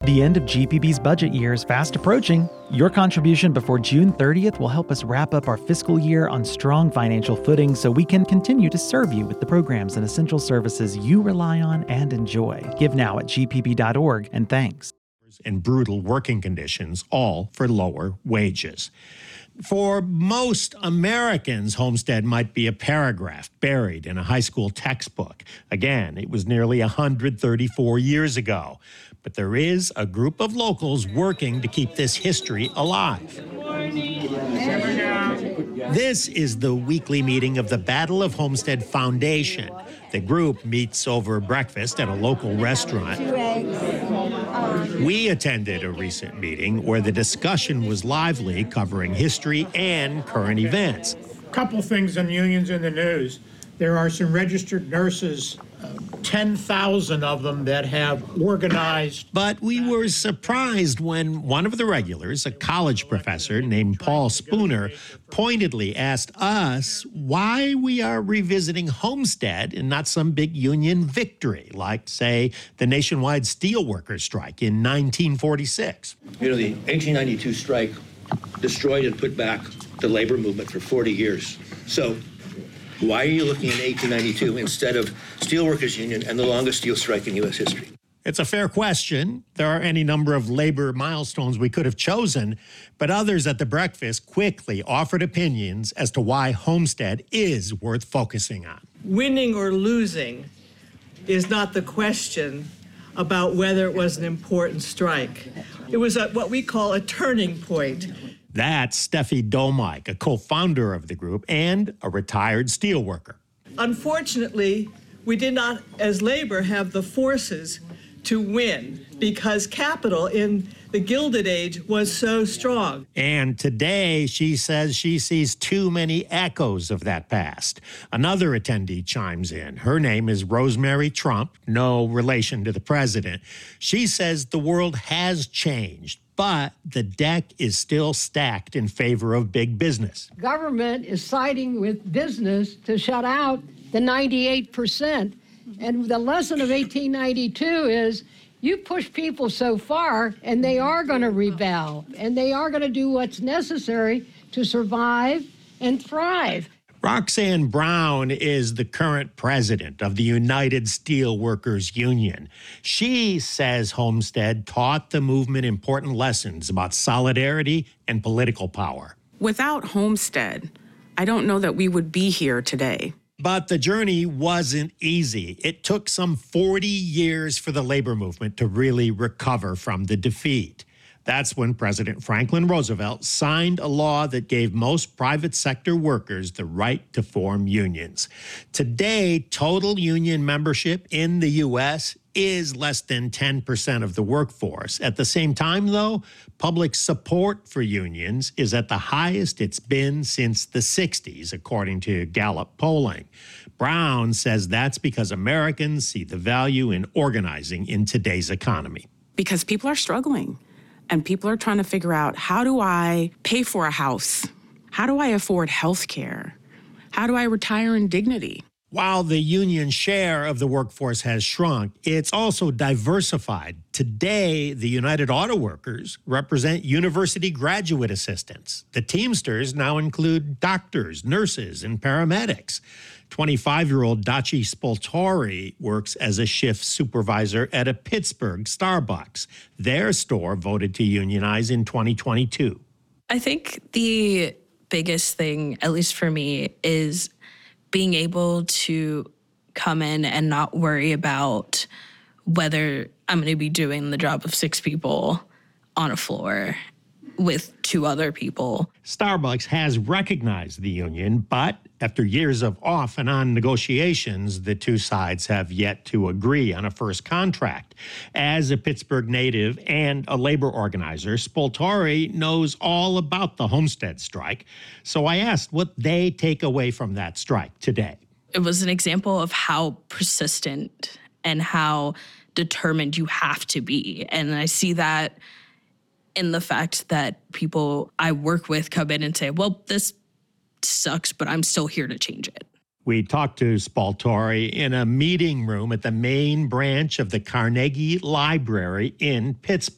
The end of GPB's budget year is fast approaching. Your contribution before June 30th will help us wrap up our fiscal year on strong financial footing so we can continue to serve you with the programs and essential services you rely on and enjoy. Give now at gpb.org, and thanks. And brutal working conditions, all for lower wages. For most Americans, Homestead might be a paragraph buried in a high school textbook. Again, it was nearly 134 years ago. But there is a group of locals working to keep this history alive. This is the weekly meeting of the Battle of Homestead Foundation. The group meets over breakfast at a local restaurant. We attended a recent meeting where the discussion was lively, covering history and current events. A couple things on unions in the news. There are some registered nurses, 10,000 of them that have organized. But we were surprised when one of the regulars, a college professor named Paul Spooner, pointedly asked us why we are revisiting Homestead and not some big union victory, like, say, the nationwide steelworkers strike in 1946. You know, the 1892 strike destroyed and put back the labor movement for 40 years. So why are you looking at 1892 instead of Steelworkers Union and the longest steel strike in U.S. history? It's a fair question. There are any number of labor milestones we could have chosen, but others at the breakfast quickly offered opinions as to why Homestead is worth focusing on. Winning or losing is not the question about whether it was an important strike. It was what we call a turning point. That's Steffi Domike, a co-founder of the group and a retired steelworker. Unfortunately, we did not, as labor, have the forces to win because capital in the Gilded Age was so strong. And today, she says she sees too many echoes of that past. Another attendee chimes in. Her name is Rosemary Trump, no relation to the president. She says the world has changed, but the deck is still stacked in favor of big business. Government is siding with business to shut out the 98%. And the lesson of 1892 is you push people so far and they are going to rebel and they are going to do what's necessary to survive and thrive. Roxanne Brown is the current president of the United Steelworkers Union. She says Homestead taught the movement important lessons about solidarity and political power. Without Homestead, I don't know that we would be here today. But the journey wasn't easy. It took some 40 years for the labor movement to really recover from the defeat. That's when President Franklin Roosevelt signed a law that gave most private sector workers the right to form unions. Today, total union membership in the U.S. is less than 10% of the workforce. At the same time, though, public support for unions is at the highest it's been since the 60s, according to Gallup polling. Brown says that's because Americans see the value in organizing in today's economy. Because people are struggling. And people are trying to figure out, how do I pay for a house? How do I afford health care? How do I retire in dignity? While the union share of the workforce has shrunk, it's also diversified. Today, the United Auto Workers represent university graduate assistants. The Teamsters now include doctors, nurses, and paramedics. 25-year-old Daci Spoltori works as a shift supervisor at a Pittsburgh Starbucks. Their store voted to unionize in 2022. I think the biggest thing, at least for me, is being able to come in and not worry about whether I'm going to be doing the job of 6 people on a floor with 2 other people. Starbucks has recognized the union, but after years of off and on negotiations, the two sides have yet to agree on a first contract. As a Pittsburgh native and a labor organizer, Spoltori knows all about the Homestead strike. So I asked what they take away from that strike today. It was an example of how persistent and how determined you have to be. And I see that in the fact that people I work with come in and say, well, this sucks, but I'm still here to change it. We talked to Spoltori in a meeting room at the main branch of the Carnegie Library in Pittsburgh.